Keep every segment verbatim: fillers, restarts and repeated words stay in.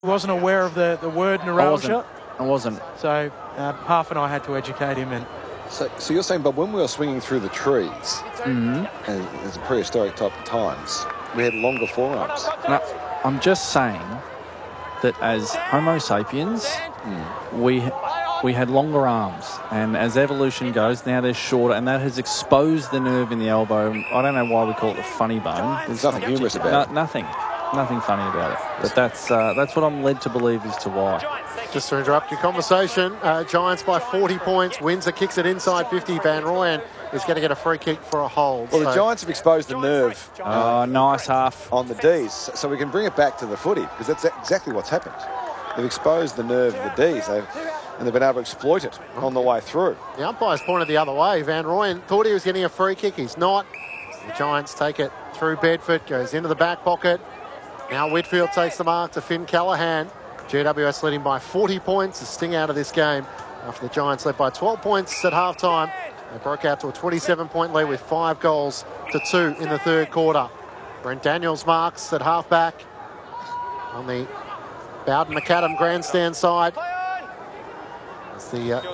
wasn't aware of the, the word neuralgia. I wasn't. I wasn't. So uh, Half and I had to educate him. And So, so you're saying, Bob, when we were swinging through the trees, Mm-hmm. as, as a prehistoric type of times, we had longer forearms. No, I'm just saying that as Homo sapiens, we we had longer arms, and as evolution goes, now they're shorter, and that has exposed the nerve in the elbow. I don't know why we call it the funny bone. There's nothing humorous about it. No, nothing, nothing funny about it. But that's uh, that's what I'm led to believe as to why. Just to interrupt your conversation, uh, Giants by forty points. Windsor kicks it inside fifty. Van Rooyen is going to get a free kick for a hold. Well, so the Giants have exposed the nerve Oh, nice half. on the Ds, so we can bring it back to the footy, because that's exactly what's happened. They've exposed the nerve of the Ds, they've, and they've been able to exploit it on the way through. The umpire's pointed the other way. Van Rooyen thought he was getting a free kick. He's not. The Giants take it through Bedford, goes into the back pocket. Now Whitfield takes the mark to Finn Callaghan. G W S leading by forty points. A sting out of this game after the Giants led by twelve points at half-time. They broke out to a twenty-seven point lead with five goals to two in the third quarter. Brent Daniels marks at half-back on the Bowden McAdam grandstand side. As the uh,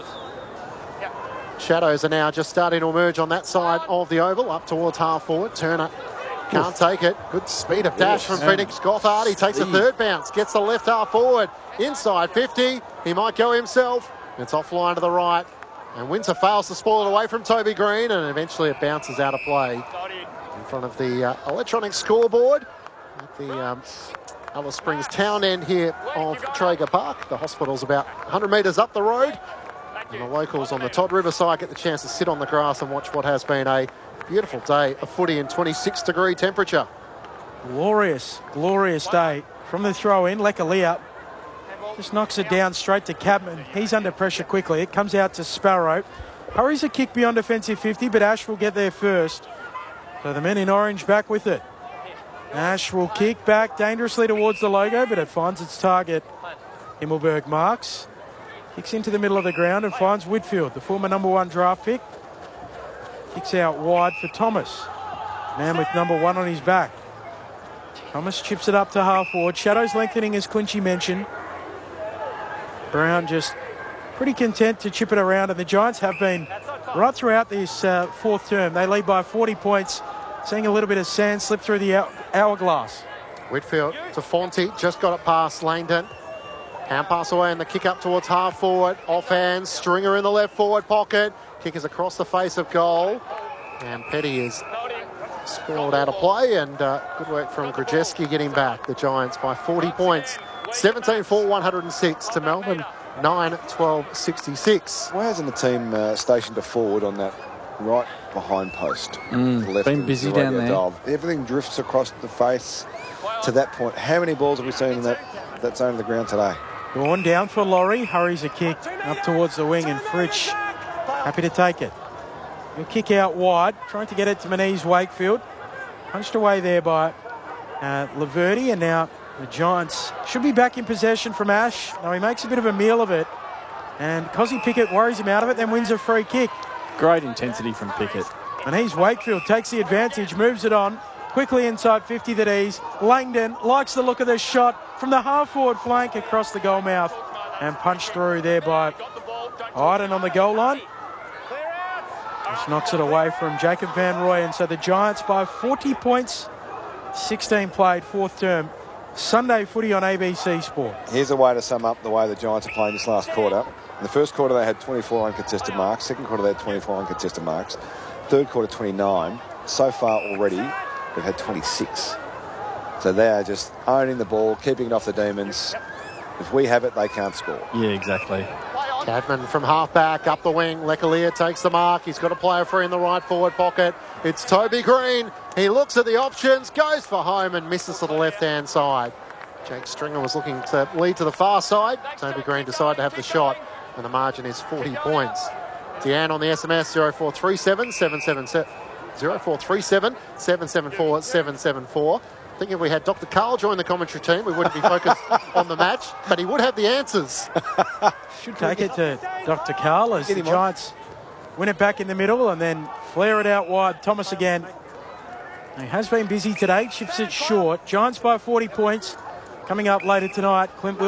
shadows are now just starting to emerge on that side of the oval, up towards half-forward. Turner can't take it. Good speed of dash from Phoenix Gothard. He takes a third bounce, gets the left half forward, inside fifty. He might go himself. It's offline to the right. And Windsor fails to spoil it away from Toby Green, and eventually it bounces out of play in front of the uh, electronic scoreboard at the um, Alice Springs town end here of Traeger Park. The hospital's about one hundred metres up the road. And the locals on the Todd River side get the chance to sit on the grass and watch what has been a beautiful day of footy in twenty-six degree temperature. glorious, glorious day. From the throw-in, Lekalia just knocks it down straight to Cabman. He's under pressure quickly. It comes out to Sparrow. Hurries a kick beyond defensive fifty, but Ash will get there first. So the men in orange back with it. Ash will kick back dangerously towards the logo, but it finds its target. Himmelberg marks. Kicks into the middle of the ground and finds Whitfield, the former number one draft pick. Kicks out wide for Thomas. Man with number one on his back. Thomas chips it up to half forward. Shadows lengthening, as Quincy mentioned. Brown just pretty content to chip it around, and the Giants have been right throughout this uh, fourth term. They lead by forty points, seeing a little bit of sand slip through the hourglass. Whitfield to Fonte, just got it past Langdon. Hand pass away and the kick up towards half forward. Offhand, Stringer in the left forward pocket. Kick is across the face of goal. And Petty is spoiled out of play, and uh, good work from Grzeski getting back. The Giants by forty points. seventeen four, one hundred six to Melbourne, nine twelve sixty-six. Why hasn't the team uh, stationed a forward on that right behind post? Mm, the left been of busy the down there. dial? Everything drifts across the face to that point. How many balls have we seen in that, that zone of the ground today? Drawn down for Laurie. Hurries a kick up towards the wing, and Fritsch happy to take it. He'll kick out wide, trying to get it to Manise Wakefield. Punched away there by uh, Laverty, and now the Giants should be back in possession from Ash. Now he makes a bit of a meal of it, and Cozzy Pickett worries him out of it, then wins a free kick. Great intensity from Pickett. Manise Wakefield takes the advantage, moves it on, quickly inside fifty at ease. Langdon likes the look of the shot from the half-forward flank across the goal mouth, and punched through there by Iden on the goal line. Just knocks it away from Jacob Van Rooyen. So the Giants by forty points, sixteen played, fourth term. Sunday footy on A B C Sport. Here's a way to sum up the way the Giants are playing this last quarter. In the first quarter, they had twenty-four uncontested marks. Second quarter, they had twenty-four uncontested marks. Third quarter, twenty-nine. So far already, they've had twenty-six. So they are just owning the ball, keeping it off the Demons. If we have it, they can't score. Yeah, exactly. Cadman from half-back, up the wing. Lekalia takes the mark. He's got a player free in the right forward pocket. It's Toby Green. He looks at the options, goes for home and misses to the left-hand side. Jake Stringer was looking to lead to the far side. Toby Green decided to have the shot, and the margin is forty points. Deanne on the S M S, zero four three seven, seven seven seven, zero four three seven, seven seven four, seven seven four. I think if we had Doctor Carl join the commentary team, we wouldn't be focused on the match, but he would have the answers. Should take it to Doctor Carl as the Giants win it back in the middle and then flare it out wide. Thomas again. He has been busy today, chips it short. Giants by forty points. Coming up later tonight, Clint Will